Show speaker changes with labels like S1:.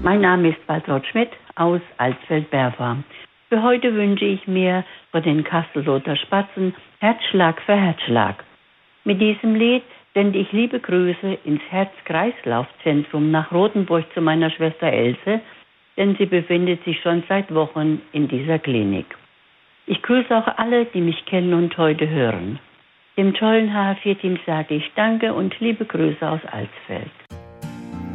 S1: Mein Name ist Waltraud Schmidt aus Alsfeld-Berfa. Für heute wünsche ich mir von den Kastelruther Spatzen Herzschlag für Herzschlag. Mit diesem Lied sende ich liebe Grüße ins Herz-Kreislauf-Zentrum nach Rotenburg zu meiner Schwester Else, denn sie befindet sich schon seit Wochen in dieser Klinik. Ich grüße auch alle, die mich kennen und heute hören. Dem tollen HR4-Team sage ich Danke und liebe Grüße aus Alsfeld.